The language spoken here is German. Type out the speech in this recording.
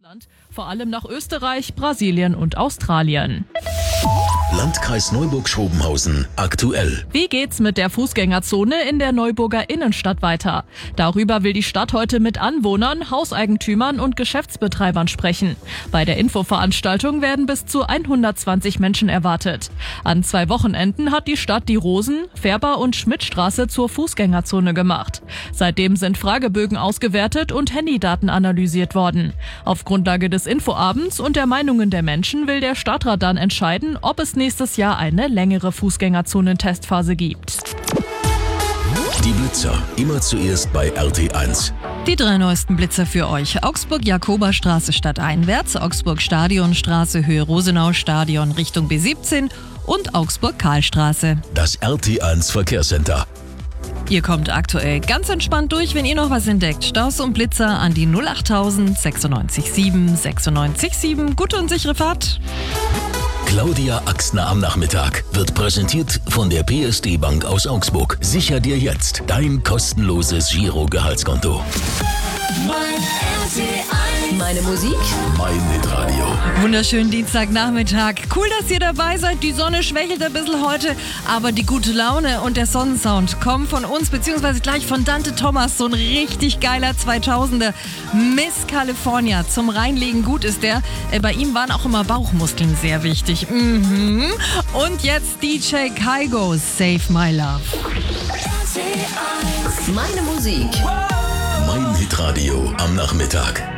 Vor allem nach Österreich, Brasilien und Australien. Landkreis Neuburg-Schrobenhausen aktuell. Wie geht's mit der Fußgängerzone in der Neuburger Innenstadt weiter? Darüber will die Stadt heute mit Anwohnern, Hauseigentümern und Geschäftsbetreibern sprechen. Bei der Infoveranstaltung werden bis zu 120 Menschen erwartet. An 2 Wochenenden hat die Stadt die Rosen-, Färber- und Schmidtstraße zur Fußgängerzone gemacht. Seitdem sind Fragebögen ausgewertet und Handydaten analysiert worden. Auf Grundlage des Infoabends und der Meinungen der Menschen will der Stadtrat dann entscheiden, ob es nächstes Jahr eine längere Fußgängerzonentestphase gibt. Die Blitzer, immer zuerst bei RT1. Die 3 neuesten Blitzer für euch. Augsburg-Jakoberstraße stadteinwärts, Augsburg-Stadionstraße Höhe Rosenau-Stadion Richtung B17 und Augsburg-Karlstraße. Das RT1 Verkehrscenter. Ihr kommt aktuell ganz entspannt durch, wenn ihr noch was entdeckt. Staus und Blitzer an die 08000 96 7 96 7. Gute und sichere Fahrt. Claudia Axtner am Nachmittag wird präsentiert von der PSD Bank aus Augsburg. Sicher dir jetzt dein kostenloses Giro-Gehaltskonto. Meine Musik, Mein Hitradio. Wunderschönen Dienstagnachmittag. Cool, dass ihr dabei seid. Die Sonne schwächelt ein bisschen heute, aber die gute Laune und der Sonnensound kommen von uns, beziehungsweise gleich von Dante Thomas. So ein richtig geiler 2000er. Miss California. Zum Reinlegen gut ist der. Bei ihm waren auch immer Bauchmuskeln sehr wichtig. Und jetzt DJ Kygo, Save My Love. meine Musik. Mein Hitradio am Nachmittag.